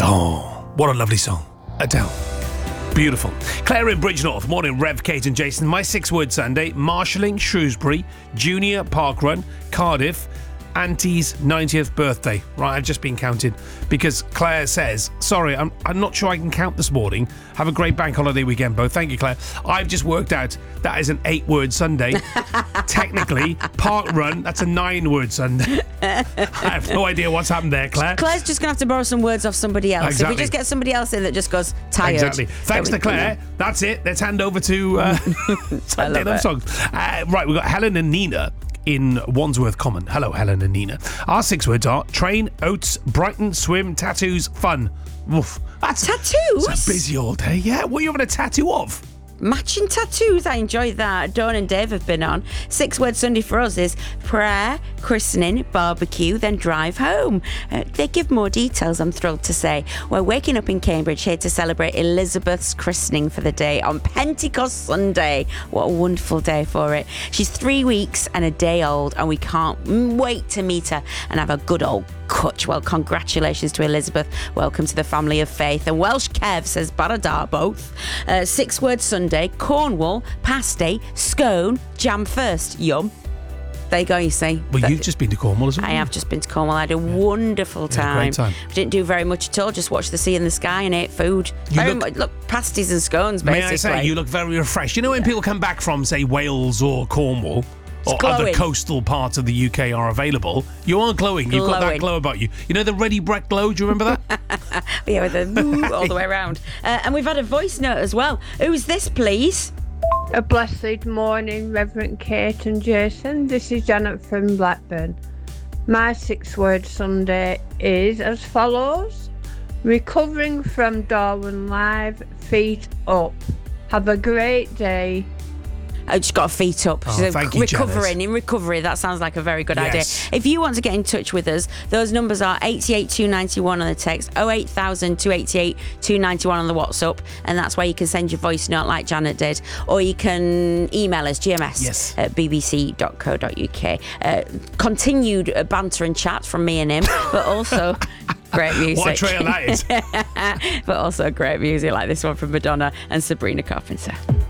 Oh, what a lovely song. Adele. Beautiful. Claire in Bridgenorth. Morning, Rev, Kate and Jason. My 6-word Sunday. Marshalling, Shrewsbury, Junior Parkrun, Cardiff, Auntie's 90th birthday. Right, I've just been counted because Claire says, sorry, I'm not sure I can count this morning. Have a great bank holiday weekend, both. Thank you, Claire. I've just worked out that is an 8-word Sunday. Technically, Park Run, that's a 9-word Sunday. I have no idea what's happened there, Claire. Claire's just going to have to borrow some words off somebody else. Exactly. If we just get somebody else in that just goes tired. Exactly. Thanks to Claire. That's it. Let's hand over to Sunday Love Songs. Right, we've got Helen and Nina in Wandsworth Common. Hello, Helen and Nina. Our 6 words are train, oats, Brighton, swim, tattoos, fun. Oof. Tattoos? It's a busy old day. Yeah, what are you having a tattoo of? Matching tattoos, I enjoyed that. Dawn and Dave have been on. 6-word Sunday for us is prayer, christening, barbecue, then drive home. They give more details, I'm thrilled to say. We're waking up in Cambridge here to celebrate Elizabeth's christening for the day on Pentecost Sunday. What a wonderful day for it. She's 3 weeks and a day old, and we can't wait to meet her and have a good old cutch. Well, congratulations to Elizabeth. Welcome to the family of faith. And Welsh Kev says Baradar both. 6-word Sunday, Cornwall, pasty, scone, jam first. Yum. There you go, you see. Well, you've just been to Cornwall as well. I have just been to Cornwall. I had a wonderful time. Great time. We didn't do very much at all. Just watched the sea and the sky and ate food. Look, pasties and scones, basically. May I say, you look very refreshed. You know when people come back from, say, Wales or Cornwall, or other coastal parts of the UK are available, you are glowing. You've got that glow about you. You know the Ready Brek glow? Do you remember that? Yeah, with the all the way around. And we've had a voice note as well. Who's this, please? A blessed morning, Reverend Kate and Jason. This is Janet from Blackburn. My 6-word Sunday is as follows. Recovering from Darwin Live, feet up. Have a great day. I just got her feet up. She's thank you, recovering. Janet. In recovery, that sounds like a very good Yes. idea. If you want to get in touch with us, those numbers are 88291 on the text, 08000 288 291 on the WhatsApp, and that's where you can send your voice note like Janet did, or you can email us, gms at bbc.co.uk. Continued banter and chat from me and him, but also great music. What a trail that is. But also great music like this one from Madonna and Sabrina Carpenter.